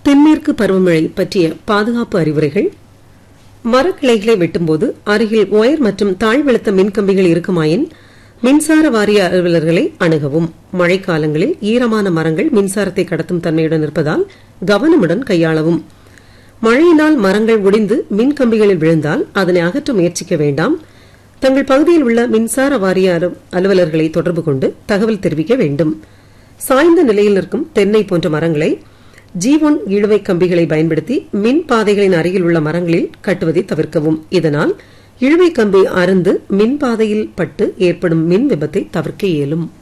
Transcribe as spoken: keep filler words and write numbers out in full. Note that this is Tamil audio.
தென்மேற்கு பருவமழை பற்றிய பாதுகாப்பு அறிவுரைகள். மரக்கிளைகளை வெட்டும்போது அருகில் ஒயர் மற்றும் தாழ்வழுத்த மின்கம்பிகள் இருக்குமாயின் மின்சார வாரிய அலுவலர்களை அணுகவும். மழைக்காலங்களில் ஈரமான மரங்கள் மின்சாரத்தை கடத்தும் தன்மையுடன் இருப்பதால் கவனமுடன் கையாளவும். மழையினால் மரங்கள் ஒடிந்து மின்கம்பிகளில் விழுந்தால் அதனை அகற்ற முயற்சிக்க வேண்டாம். தங்கள் பகுதியில் உள்ள மின்சார வாரிய அலுவலர்களை தொடர்பு கொண்டு தகவல் தெரிவிக்க வேண்டும். சாய்ந்த நிலையில் இருக்கும் தென்னை போன்ற மரங்களை ஜி ஒன் இழுவை கம்பிகளை பயன்படுத்தி மின் பாதைகளின் அருகில் உள்ள மரங்களில் கட்டுவதை தவிர்க்கவும். இதனால் இழுவை கம்பி அறுந்து மின் பாதையில் பட்டு ஏற்படும் மின் விபத்தை தவிர்க்க இயலும்.